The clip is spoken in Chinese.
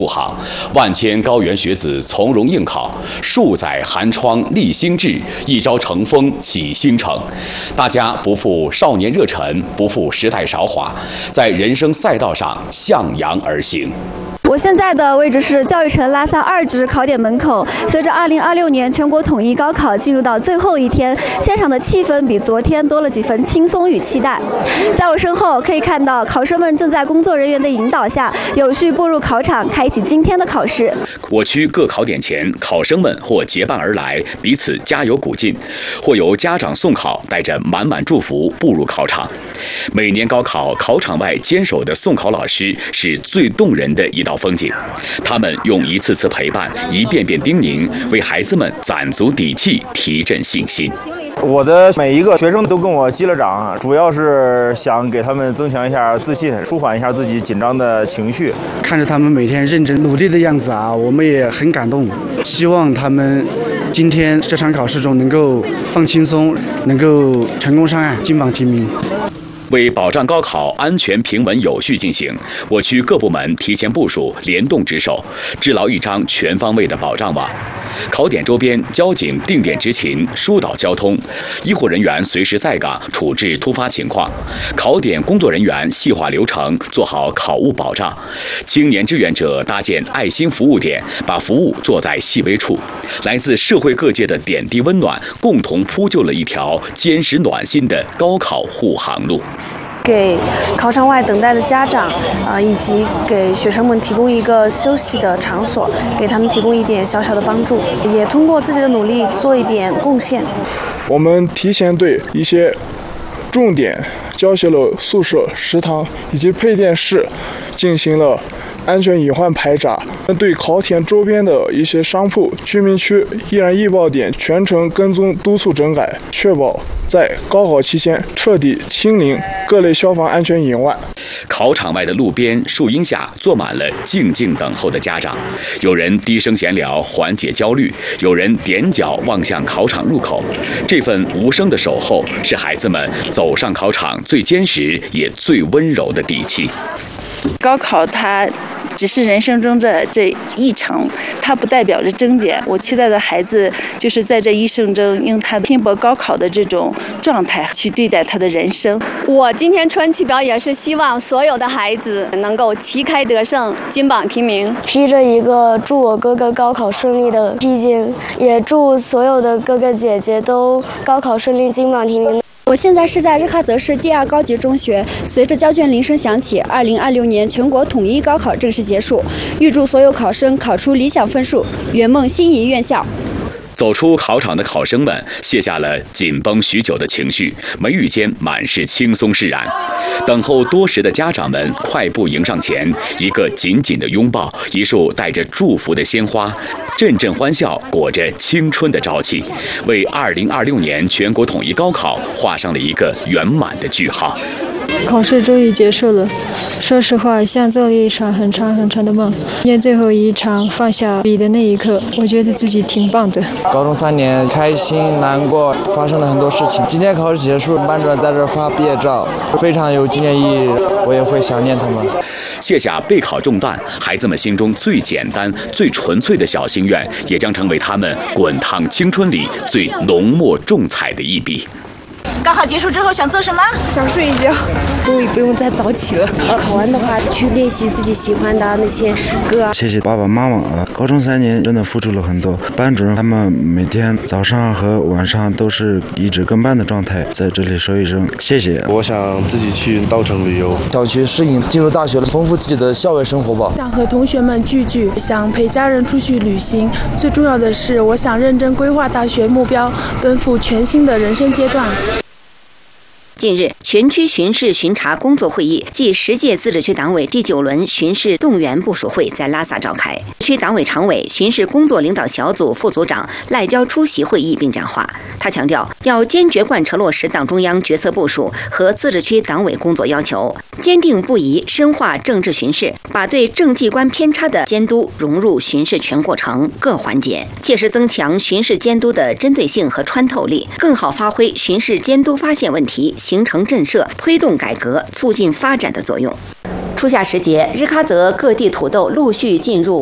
护航，万千高原学子从容应考，数载寒窗立新志，一朝乘风起新程。大家不负少年热忱，不负时代韶华，在人生赛道上向阳而行。 我现在的位置是教育城拉萨2支考点门口。随着2026年全国统一高考进入到最后一天，现场的气氛比昨天多了几分轻松与期待。在我身后可以看到，考生们正在工作人员的引导下，有序步入考场，开启今天的考试。 我区各考点前，考生们或结伴而来，彼此加油鼓劲；或由家长送考，带着满满祝福步入考场。每年高考，考场外坚守的送考老师是最动人的一道风景。他们用一次次陪伴，一遍遍叮咛，为孩子们攒足底气，提振信心。 我的每一个学生都跟我击了掌，主要是想给他们增强一下自信，舒缓一下自己紧张的情绪。 看着他们每天认真努力的样子啊，我们也很感动。希望他们今天这场考试中能够放轻松，能够成功上岸，金榜题名。 为保障高考安全平稳有序进行，我区各部门提前部署，联动值守，织牢一张全方位的保障网。考点周边交警定点执勤，疏导交通，医护人员随时在岗，处置突发情况。考点工作人员细化流程，做好考务保障。青年志愿者搭建爱心服务点，把服务做在细微处。来自社会各界的点滴温暖，共同铺就了一条坚实暖心的高考护航路。 给考场外等待的家长以及给学生们提供一个休息的场所，给他们提供一点小小的帮助，也通过自己的努力做一点贡献。 我们提前对一些重点教学楼、宿舍、食堂以及配电室进行了安全隐患排查，对考点周边的一些商铺、居民区、易燃易爆点全程跟踪督促整改，确保在高考期间彻底清零各类消防安全隐患。 考场外的路边树荫下坐满了静静等候的家长，有人低声闲聊缓解焦虑，有人踮脚望向考场入口。这份无声的守候，是孩子们走上考场最坚实也最温柔的底气。 高考它只是人生中的这一场，它不代表着终点。我期待的孩子就是在这一生中，用他拼搏高考的这种状态去对待他的人生。 我今天春季表演是希望所有的孩子能够旗开得胜，金榜题名。 披着一个祝我哥哥高考顺利的披巾，也祝所有的哥哥姐姐都高考顺利，金榜题名。 我现在是在日喀则市第2高级中学，随着交卷铃声响起，2026年全国统一高考正式结束，预祝所有考生考出理想分数，圆梦心仪院校。 走出考场的考生们卸下了紧绷许久的情绪，眉宇间满是轻松释然。等候多时的家长们快步迎上前，一个紧紧的拥抱，一束带着祝福的鲜花，阵阵欢笑裹着青春的朝气，为2026年全国统一高考画上了一个圆满的句号。 考试终于结束了，说实话，像做了一场很长很长的梦。今天最后一场放下笔的那一刻，我觉得自己挺棒的。 高中3年，开心、难过，发生了很多事情。今天考试结束，班主任在这发毕业照，非常有纪念意义，我也会想念他们。 卸下备考重担，孩子们心中最简单、最纯粹的小心愿，也将成为他们滚烫青春里最浓墨重彩的一笔。 高考结束之后想做什么？ 想睡一觉，终于不用再早起了。 考完的话，去练习自己喜欢的那些歌。 谢谢爸爸妈妈啊！高中3年真的付出了很多，班主任他们每天早上和晚上都是一直跟班的状态，在这里说一声谢谢。 我想自己去稻城旅游， 想去适应进入大学了，丰富自己的校园生活吧。 想和同学们聚聚，想陪家人出去旅行。最重要的是，我想认真规划大学目标，奔赴全新的人生阶段。 近日，全区巡视巡查工作会议暨10届自治区党委第9轮巡视动员部署会在拉萨召开。区党委常委、巡视工作领导小组副组长赖娇出席会议并讲话。他强调，要坚决贯彻落实党中央决策部署和自治区党委工作要求，坚定不移深化政治巡视，把对政绩观偏差的监督融入巡视全过程各环节，切实增强巡视监督的针对性和穿透力，更好发挥巡视监督发现问题、形成震慑、推动改革、促进发展的作用。 初夏时节，日喀则各地土豆陆续进入